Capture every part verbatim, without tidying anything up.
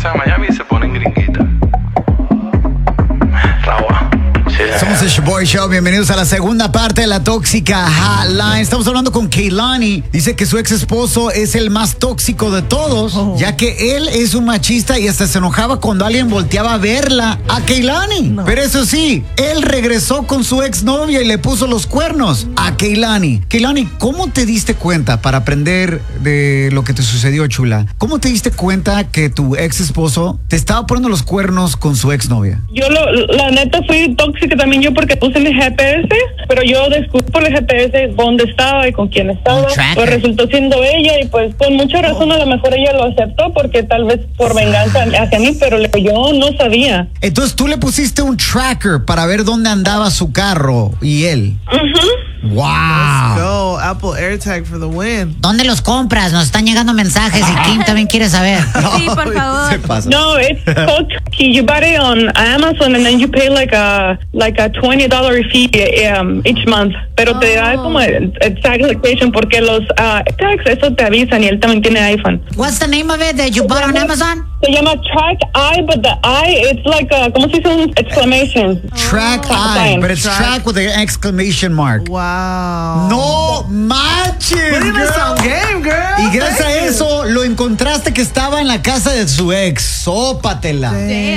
casa de Miami y se ponen gringuitas. Rawa. Somos el Shoboy Show, bienvenidos a la segunda parte de la Tóxica Hotline. Estamos hablando con Kehlani. Dice que su ex esposo es el más tóxico de todos, oh. ya que él es un machista y hasta se enojaba cuando alguien volteaba a verla a Kehlani. No. Pero eso sí, él regresó con su ex novia y le puso los cuernos a Kehlani. Kehlani, ¿cómo te diste cuenta, para aprender de lo que te sucedió, chula? ¿Cómo te diste cuenta que tu ex esposo te estaba poniendo los cuernos con su ex novia? Yo lo, la neta fui tóxica también yo porque puse mi G P S, pero yo descubrí por el G P S dónde estaba y con quién estaba. Pues resultó siendo ella y pues con mucha razón a lo mejor ella lo aceptó porque tal vez por venganza hacia mí, pero yo no sabía. Entonces tú le pusiste un tracker para ver dónde andaba su carro y él. Uh-huh. Wow. Let's go. Apple AirTag for the win. ¿Dónde los compras? Nos están llegando mensajes y Kim también quiere saber. Sí, por favor. No, it's so tricky. You buy it on Amazon and then you pay like a like a twenty dollars fee um, each month. Pero oh. te da como el tag location porque los uh, tags, eso te avisan y él también tiene iPhone. What's the name of it that you bought on Amazon? Se llama Track Eye, but the eye, it's like a, ¿cómo se dice? Un exclamation. Track oh. Eye, but it's track. track with an exclamation mark. Wow. No manches, girl. Game, girl. Y gracias Thank a eso you. lo encontraste que estaba en la casa de su ex. Sópatela.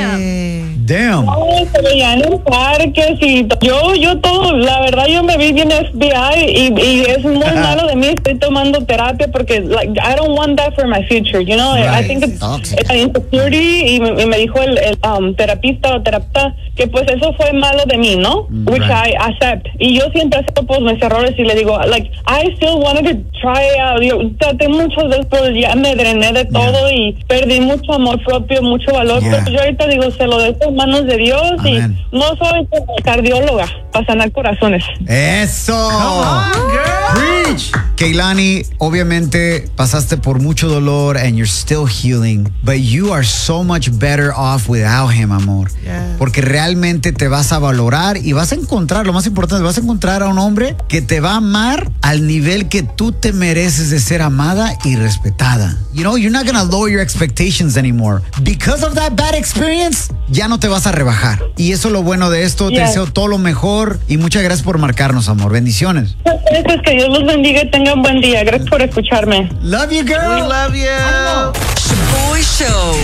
Damn. Damn. No, se veían en parques y yo, yo todo, la verdad yo me vi bien F B I y, y es muy malo de mí. Estoy tomando terapia porque like, I don't want that for my future, you know. Right. I think it's, it's an insecurity y me, y me dijo el, el um, terapista o terapeuta que pues eso fue malo de mí, ¿no? Right. Which I accept. Y yo siempre acepto pues mis errores y le digo, like, I still wanted to try out. Yo traté muchas veces, pero ya me drené de todo yeah. y perdí mucho amor propio, mucho valor. Yeah. Pero yo ahorita digo, se lo dejo en manos de Dios. Amen. Y no soy cardióloga para sanar corazones. ¡Eso! Come on, girl. Preach. Kehlani, obviamente pasaste por mucho dolor and you're still healing, but you are so much better off without him, amor. Yes. Porque realmente te vas a valorar y vas a encontrar, lo más importante, vas a encontrar a un hombre que te va a amar al nivel que tú te mereces de ser amada y respetada. You know, you're not gonna lower your expectations anymore. Because of that bad experience, ya no te vas a rebajar. Y eso es lo bueno de esto. Yes. Te deseo todo lo mejor y muchas gracias por marcarnos, amor. Bendiciones. Gracias, que Dios los bendiga y tengan un buen día. Gracias por escucharme. Love you, girl. We love you. Shoboy Show.